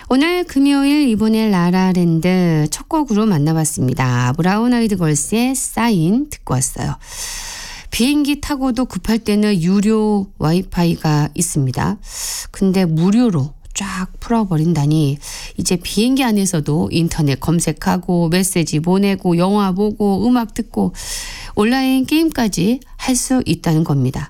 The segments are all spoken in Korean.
오늘 금요일 이번에 라라랜드 첫 곡으로 만나봤습니다. 브라운 아이드 걸스의 사인 듣고 왔어요. 비행기 타고도 급할 때는 유료 와이파이가 있습니다. 근데 무료로 쫙 풀어버린다니 이제 비행기 안에서도 인터넷 검색하고 메시지 보내고 영화 보고 음악 듣고 온라인 게임까지 할 수 있다는 겁니다.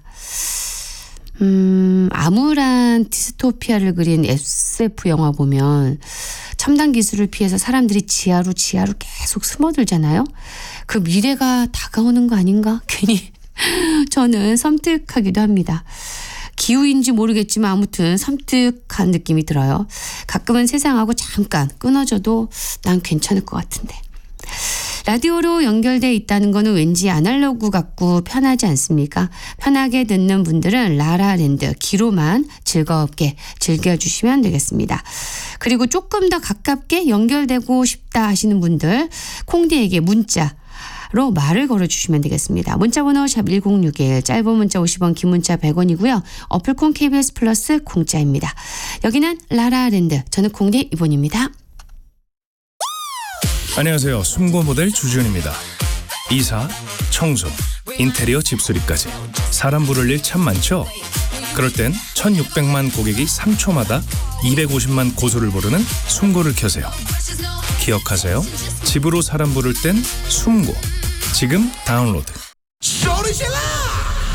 암울한 디스토피아를 그린 SF 영화 보면 첨단 기술을 피해서 사람들이 지하로 계속 숨어들잖아요. 그 미래가 다가오는 거 아닌가? 괜히 저는 섬뜩하기도 합니다. 기후인지 모르겠지만 아무튼 섬뜩한 느낌이 들어요. 가끔은 세상하고 잠깐 끊어져도 난 괜찮을 것 같은데. 라디오로 연결돼 있다는 거는 왠지 아날로그 같고 편하지 않습니까? 편하게 듣는 분들은 라라랜드 귀로만 즐겁게 즐겨주시면 되겠습니다. 그리고 조금 더 가깝게 연결되고 싶다 하시는 분들 콩디에게 문자로 말을 걸어주시면 되겠습니다. 문자번호 샵 1061 짧은 문자 50원 긴 문자 100원이고요. 어플콩 KBS 플러스 공짜입니다. 여기는 라라랜드 저는 콩디 이본입니다. 안녕하세요. 숨고 모델 주준입니다. 이사, 청소, 인테리어 집수리까지 사람 부를 일 참 많죠? 그럴 땐 1600만 고객이 3초마다 250만 고소를 부르는 숨고를 켜세요. 기억하세요. 집으로 사람 부를 땐 숨고. 지금 다운로드.